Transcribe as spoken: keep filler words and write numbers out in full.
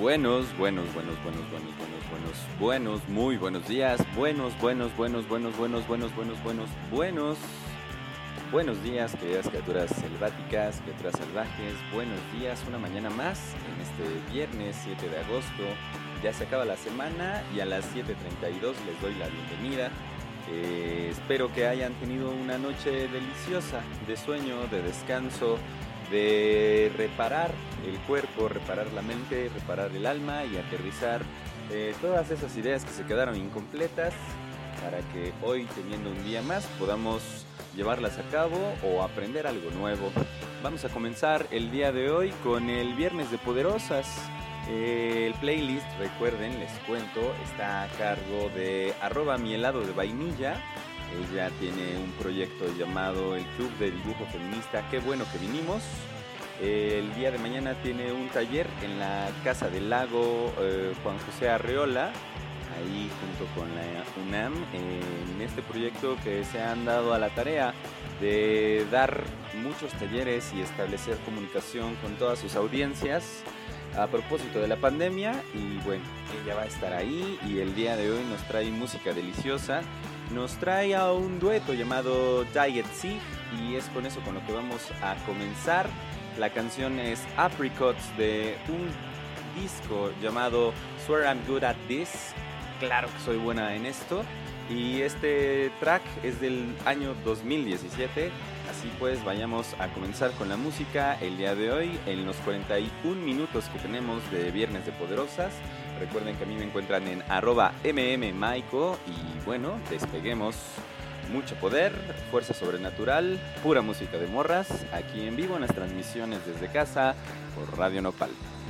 Buenos, buenos, buenos, buenos, buenos, buenos, buenos, buenos, muy buenos días. Buenos, buenos, buenos, buenos, buenos, buenos, buenos, buenos, buenos. Buenos días, queridas criaturas selváticas, criaturas salvajes. Buenos días, una mañana más en este viernes siete de agosto. Ya se acaba la semana y a las siete treinta y dos les doy la bienvenida. Eh, espero que hayan tenido una noche deliciosa de sueño, de descanso, de reparar el cuerpo, reparar la mente, reparar el alma y aterrizar eh, todas esas ideas que se quedaron incompletas para que hoy, teniendo un día más, podamos llevarlas a cabo o aprender algo nuevo. Vamos a comenzar el día de hoy con el Viernes de Poderosas. Eh, el playlist, recuerden, les cuento, está a cargo de arroba mi helado de vainilla. Ella tiene un proyecto llamado el Club de Dibujo Feminista, Qué Bueno Que Vinimos. El día de mañana tiene un taller en la Casa del Lago eh, Juan José Arreola, ahí junto con la UNAM, en este proyecto que se han dado a la tarea de dar muchos talleres y establecer comunicación con todas sus audiencias a propósito de la pandemia. Y bueno, ella va a estar ahí y el día de hoy nos trae música deliciosa. Nos trae a un dueto llamado Diet Sig y es con eso con lo que vamos a comenzar. La canción es Apricots de un disco llamado Swear I'm Good at This. Claro que soy buena en esto. Y este track es del año dos mil diecisiete. Así pues, vayamos a comenzar con la música el día de hoy en los cuarenta y un minutos que tenemos de Viernes de Poderosas. Recuerden que a mí me encuentran en arroba mmmaico y bueno, despeguemos. Mucho poder, fuerza sobrenatural, pura música de morras, aquí en vivo en las transmisiones desde casa por Radio Nopal.